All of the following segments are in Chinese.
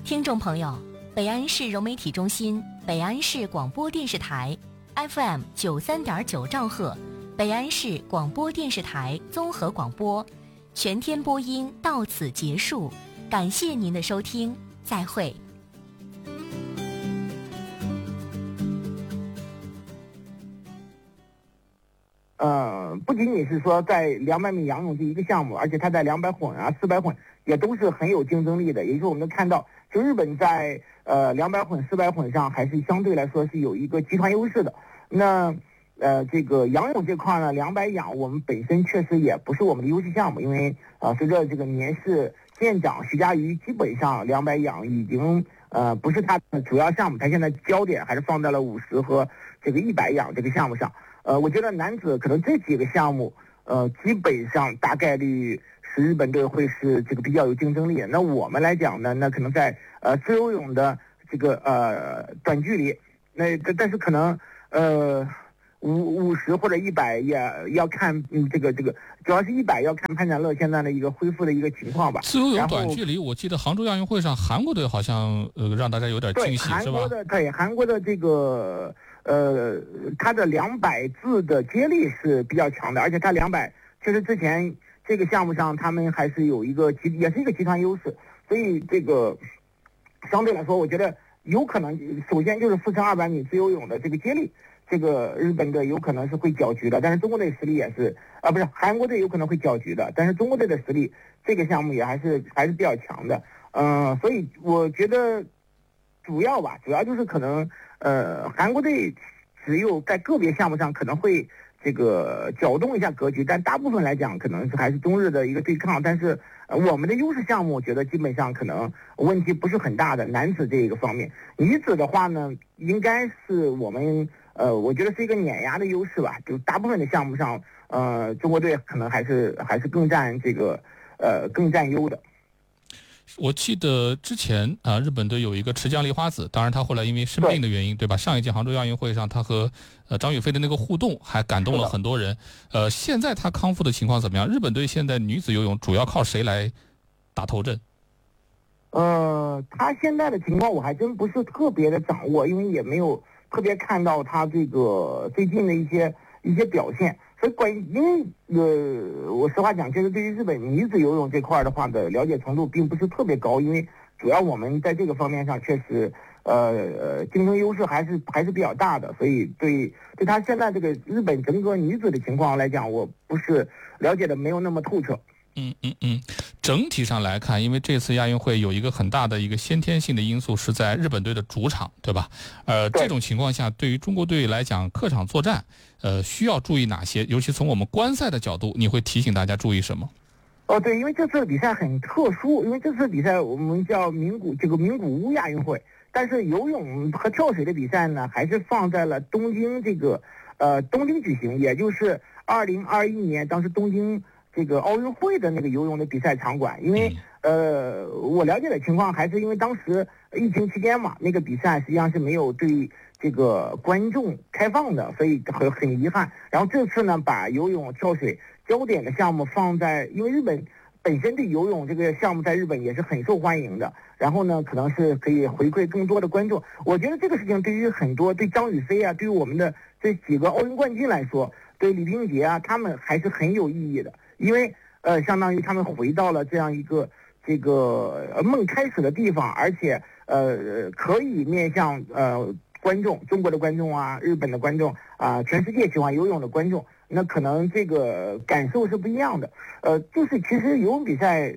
听众朋友，北安市融媒体中心、北安市广播电视台 FM 93.9兆赫，北安市广播电视台综合广播，全天播音到此结束，感谢您的收听，再会。 不仅仅是说在200米仰泳这一个项目，而且它在200混啊、400混也都是很有竞争力的。也就是我们能看到，就日本在200混、400混上还是相对来说是有一个集团优势的。那这个仰泳这块呢，200仰我们本身确实也不是我们的优势项目，因为随着这个年事渐长，徐嘉余基本上200仰已经不是他的主要项目，他现在焦点还是放在了50和这个100仰这个项目上。我觉得男子可能这几个项目，基本上大概率是日本队会是这个比较有竞争力。那我们来讲呢，那可能在自由泳的这个短距离，但是可能50或者100也要看这个主要是100要看潘展乐现在的一个恢复的一个情况吧。 自由泳短距离，我记得杭州亚运会上韩国队好像让大家有点惊喜，是吧？ 韩国的这个他的200自的接力是比较强的，而且他200确实之前这个项目上他们还是有一个也是一个集团优势，所以这个相对来说，我觉得有可能首先就是复身200米自由泳的这个接力，这个日本队有可能是会搅局的，但是中国队实力也是不是韩国队有可能会搅局的，但是中国队的实力这个项目也还是比较强的，所以我觉得主要就是可能韩国队只有在个别项目上可能会这个搅动一下格局，但大部分来讲可能是还是中日的一个对抗。但是我们的优势项目我觉得基本上可能问题不是很大的，男子这一个方面。女子的话呢，应该是我们我觉得是一个碾压的优势吧，就大部分的项目上中国队可能还是更占这个更占优的。 我记得之前日本队有一个持将梨花子，当然他后来因为生病的原因，对吧？上一届杭州亚运会上，他和张雨霏的那个互动还感动了很多人。现在他康复的情况怎么样？日本队现在女子游泳主要靠谁来打头阵？ 他现在的情况我还真不是特别的掌握，因为也没有特别看到他这个最近的一些表现。所以因为我实话讲，就是对于日本女子游泳这块的话的了解程度并不是特别高，因为主要我们在这个方面上确实竞争优势还是比较大的，所以对他现在这个日本整个女子的情况来讲，我不是了解的没有那么透彻。 整体上来看，因为这次亚运会有一个很大的一个先天性的因素是在日本队的主场，对吧？这种情况下，对于中国队来讲，客场作战，需要注意哪些？尤其从我们观赛的角度，你会提醒大家注意什么？ 对，因为这次的比赛很特殊，因为这次比赛我们叫名古屋亚运会，但是游泳和跳水的比赛呢，还是放在了东京举行，也就是2021年当时东京这个奥运会的那个游泳的比赛场馆。因为我了解的情况还是因为当时疫情期间嘛，那个比赛实际上是没有对这个观众开放的，所以很遗憾。然后这次呢，把游泳、跳水焦点的项目放在，因为日本本身对游泳这个项目在日本也是很受欢迎的，然后呢，可能是可以回馈更多的观众。我觉得这个事情对于很多对张雨霏啊，对于我们的这几个奥运冠军来说，对李冰洁啊，他们还是很有意义的，因为相当于他们回到了这样一个这个梦开始的地方，而且可以面向观众，中国的观众啊，日本的观众啊，全世界喜欢游泳的观众，那可能这个感受是不一样的。就是其实游泳比赛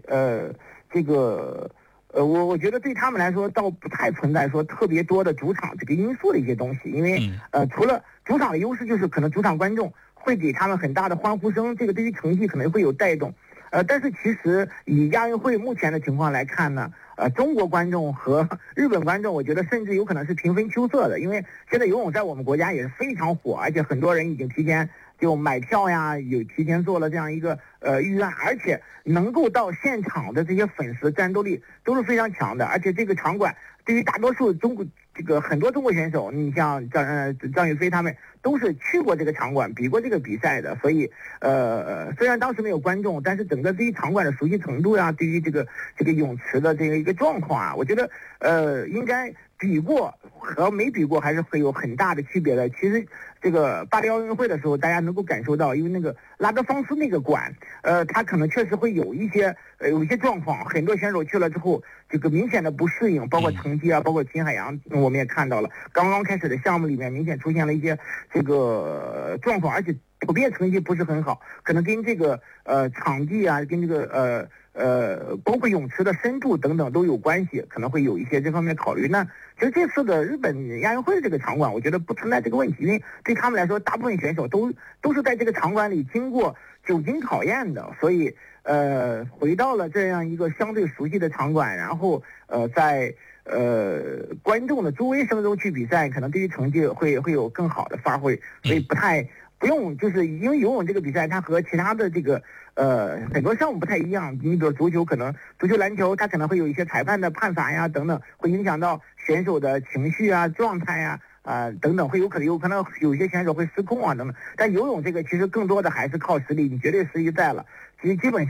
我觉得对他们来说倒不太存在说特别多的主场这个因素的一些东西，因为除了主场的优势，就是可能主场观众会给他们很大的欢呼声，这个对于成绩可能会有带动。但是其实以亚运会目前的情况来看呢，中国观众和日本观众，我觉得甚至有可能是平分秋色的，因为现在游泳在我们国家也是非常火，而且很多人已经提前就买票呀，有提前做了这样一个预约，而且能够到现场的这些粉丝战斗力都是非常强的，而且这个场馆对于大多数很多中国选手，你像张雨霏他们都是去过这个场馆比过这个比赛的，所以虽然当时没有观众，但是整个对于场馆的熟悉程度呀，对于这个泳池的这个一个状况啊，我觉得应该比过和没比过还是会有很大的区别的。其实这个巴黎奥运会的时候，大家能够感受到，因为那个拉德芳斯那个馆，它可能确实会有一些状况，很多选手去了之后，这个明显的不适应，包括成绩啊，包括秦海洋，我们也看到了，刚刚开始的项目里面明显出现了一些这个状况，而且普遍成绩不是很好，可能跟这个场地啊，跟这个包括泳池的深度等等都有关系，可能会有一些这方面考虑呢。其实这次的日本亚运会的这个场馆，我觉得不存在这个问题，因为对他们来说，大部分选手都是在这个场馆里经过久经考验的，所以回到了这样一个相对熟悉的场馆，然后在观众的诸位声中去比赛，可能对于成绩会有更好的发挥，所以不用，就是因为游泳这个比赛，它和其他的这个很多项目不太一样。你比如足球，可能足球、篮球，它可能会有一些裁判的判罚呀等等，会影响到选手的情绪啊、状态呀等等，有可能有一些选手会失控啊等等。但游泳这个其实更多的还是靠实力，你绝对实力在了，其实基本